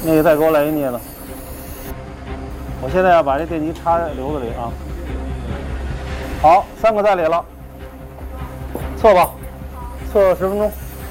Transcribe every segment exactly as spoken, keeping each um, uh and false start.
那个再给我来一镊子。我现在要把这电极插瘤子里啊。好，三个在里了，测吧，测十分钟。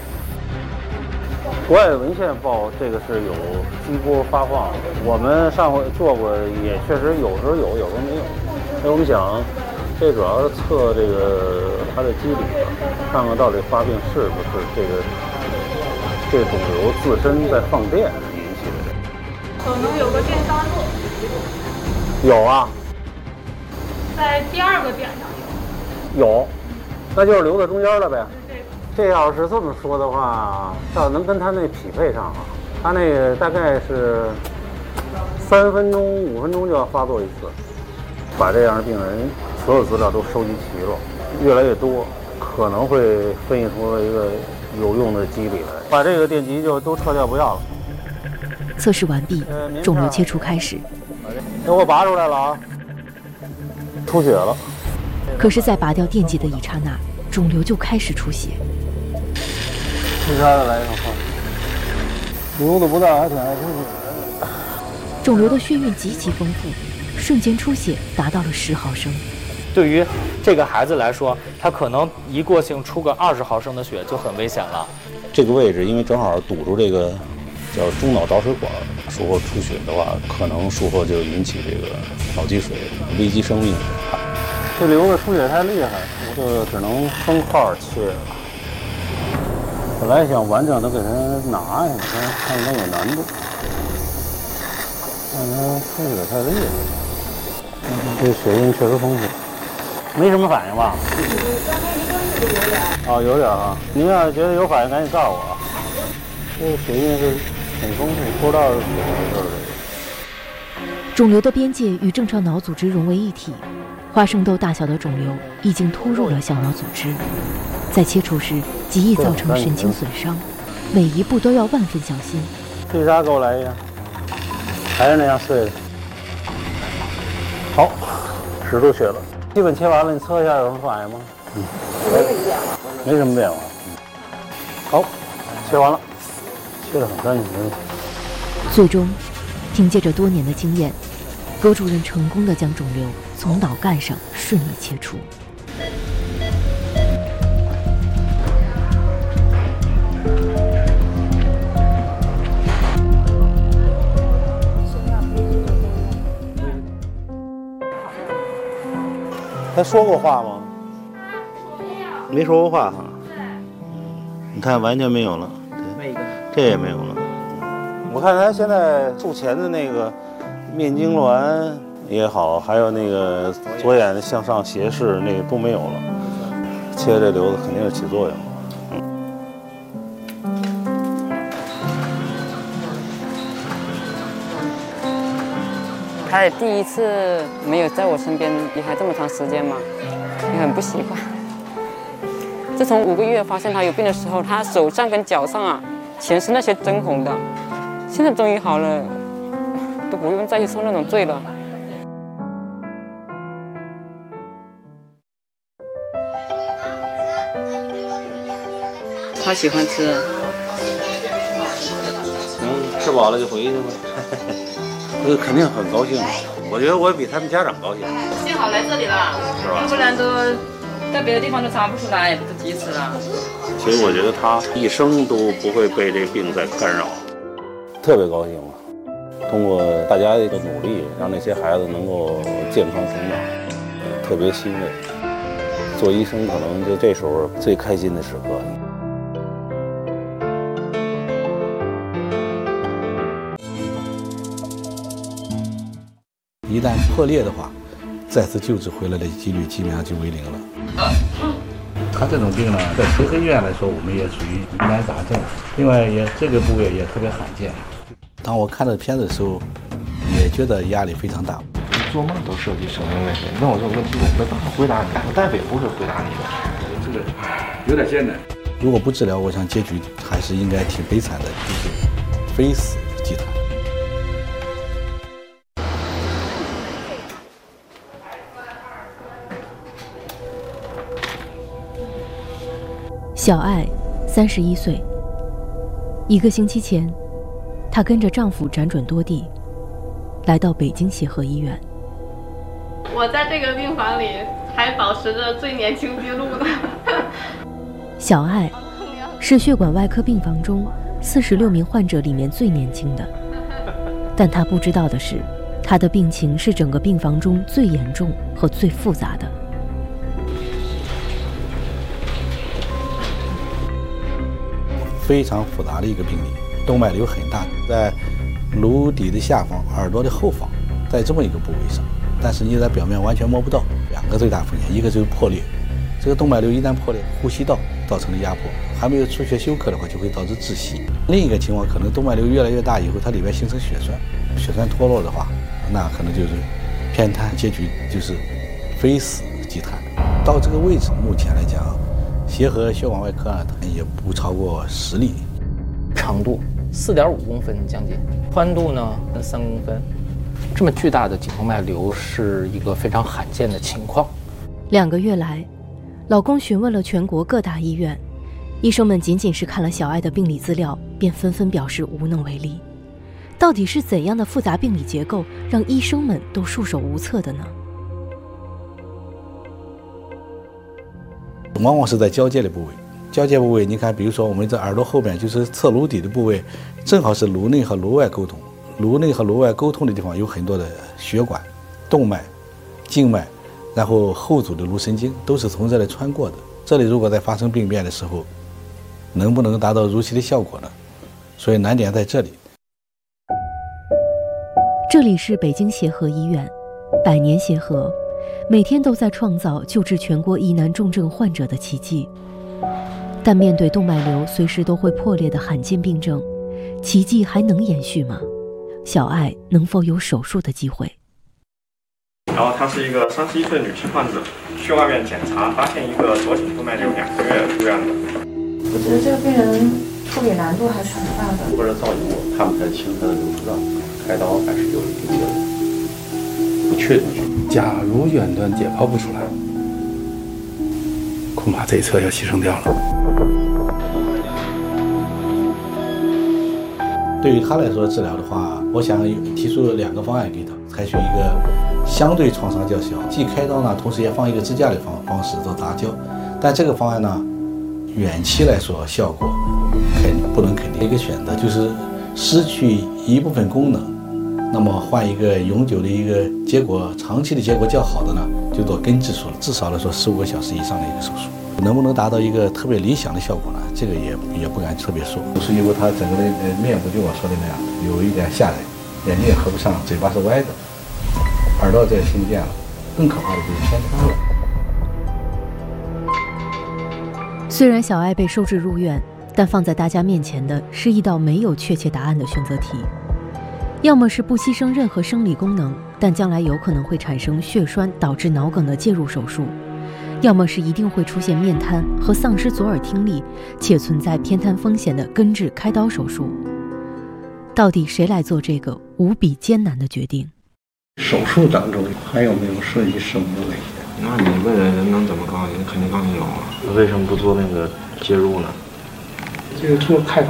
国外的文献报这个是有激波发放，我们上回做过，也确实有时候有，有时候没有。所以我们想，这主要是测这个它的机理吧，看看到底发病是不是这个这肿瘤自身在放电引起的。 可能有个电杀座。 有啊， 在第二个点上有。有，那就是留在中间了呗。这要是这么说的话，倒能跟他那匹配上啊。他那个大概是三分钟、五分钟就要发作一次。把这样的病人所有资料都收集齐了，越来越多，可能会分析出一个有用的机理来。把这个电极就都撤掉，不要了。 测试完毕，肿瘤切除开始。 给我拔出来了啊！出血了。 可是，在拔掉电极的一刹那，肿瘤就开始出血。 其他的来一个换。瘤子不大，还挺爱出血的。 肿瘤的血运极其丰富，瞬间出血达到了十毫升。 对于这个孩子来说，他可能一过性出个二十毫升的血就很危险了。 这个位置因为正好堵住这个叫中脑导水管，术后出血的话，可能术后就引起这个脑积水，危及生命。 这瘤子出血太厉害，就只能分块切。本来想完整的给它拿下去，但是看看有难度。但它出血太厉害，这血印确实丰富，没什么反应吧？哦，有点啊。您要是觉得有反应，赶紧告诉我啊。这个血印是挺丰富，不知道是怎么回事。 肿瘤的边界与正常脑组织融为一体，花生豆大小的肿瘤已经突入了小脑组织，在切除时极易造成神经损伤，每一步都要万分小心。 退杀给我来一下，还是那样碎的。好，止住血了，基本切完了，你测一下有什么反应吗？嗯，没什么变化。嗯，好，切完了，切得很干净。 最终，凭借着多年的经验，葛主任成功地将肿瘤从脑干上顺利切除。 他说过话吗？没说过话哈。你看，完全没有了。对，这也没有了。我看他现在术前的那个面痉挛也好，还有那个左眼向上斜视那个都没有了。切这瘤子肯定是起作用。 他也第一次没有在我身边离开这么长时间嘛，也很不习惯。自从五个月发现他有病的时候，他手上跟脚上啊，全是那些针红的。现在终于好了，都不用再去受那种罪了。他喜欢吃。 嗯，吃饱了就回去吧。呃，肯定很高兴，我觉得我比他们家长高兴。 幸好来这里了， 是吧？ 要不然都在别的地方都查不出来，都急死了。 其实我觉得他一生都不会被这病再干扰， 特别高兴了。通过大家的努力，让那些孩子能够健康成长，特别欣慰。做医生可能就这时候最开心的时刻。 一旦破裂的话，再次救治回来的几率基本上就为零了。他这种病呢，在协和医院来说，我们也属于疑难杂症。另外也这个部位也特别罕见。当我看这片子的时候，也觉得压力非常大。 做梦都涉及生命危险，问我这个问题，我没办法回答你，我代表不会回答你的。 这个有点艰难。如果不治疗，我想结局还是应该挺悲惨的，就是非死即残。 小爱，三十一岁。一个星期前， 她跟着丈夫辗转多地，来到北京协和医院。 我在这个病房里还保持着最年轻记录呢。 小爱是血管外科病房中四十六名患者里面最年轻的，但她不知道的是，她的病情是整个病房中最严重和最复杂的。 非常复杂的一个病理，动脉瘤很大，在颅底的下方、耳朵的后方，在这么一个部位上，但是你在表面完全摸不到。两个最大风险，一个就是破裂，这个动脉瘤一旦破裂，呼吸道造成了压迫，还没有出血休克的话，就会导致窒息。另一个情况，可能动脉瘤越来越大以后，它里面形成血栓，血栓脱落的话，那可能就是偏瘫，结局就是非死即瘫。到这个位置，目前来讲，协和血管外科啊，也不超过十厘， 长度四点五公分将近，宽度呢三公分，这么巨大的颈动脉瘤是一个非常罕见的情况。 两个月来，老公询问了全国各大医院，医生们仅仅是看了小爱的病理资料，便纷纷表示无能为力。到底是怎样的复杂病理结构，让医生们都束手无策的呢？ 往往是在交界的部位，交界部位，你看，比如说我们这耳朵后边就是侧颅底的部位，正好是颅内和颅外沟通。颅内和颅外沟通的地方有很多的血管、动脉、静脉，然后后组的颅神经都是从这里穿过的。这里如果在发生病变的时候，能不能达到如期的效果呢？所以难点在这里。 这里是北京协和医院，百年协和，每天都在创造救治全国疑难重症患者的奇迹。但面对动脉瘤随时都会破裂的罕见病症，奇迹还能延续吗？小爱能否有手术的机会？ 然后她是一个三十一岁女性患者，去外面检查发现一个左颈动脉瘤，两个月出院的。 我觉得这个病人处理难度还是很大的。 或者造影我看不太清他的瘤状，开刀还是有一定的不确定性。 假如远端解剖不出来，恐怕这一侧要牺牲掉了。 对于他来说治疗的话，我想提出两个方案给他，采取一个相对创伤较小，既开刀呢，同时也放一个支架的方方式做杂交。但这个方案呢，远期来说效果肯不能肯定。一个选择就是失去一部分功能，那么换一个永久的一个结果，长期的结果较好的呢，就做根治术了，至少来说十五个小时以上的一个手术。能不能达到一个特别理想的效果呢？这个也也不敢特别说。 手术以后，他整个的面部就我说的那样，有一点吓人，眼睛也合不上，嘴巴是歪的，耳朵在新建了，更可怕的就是偏瘫了。 虽然小爱被收治入院，但放在大家面前的是一道没有确切答案的选择题，要么是不牺牲任何生理功能，但将来有可能会产生血栓导致脑梗的介入手术，要么是一定会出现面瘫和丧失左耳听力且存在偏瘫风险的根治开刀手术。到底谁来做这个无比艰难的决定？ 手术当中还有没有涉及生命危险？ 那你问人能怎么告诉你？肯定告诉你有啊。为什么不做那个介入呢？ 这个做开放